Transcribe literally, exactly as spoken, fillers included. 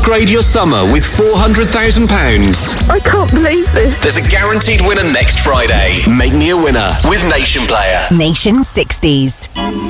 Upgrade your summer with four hundred thousand pounds. I can't believe this. There's a guaranteed winner next Friday. Make me a winner with Nation Player. Nation sixties.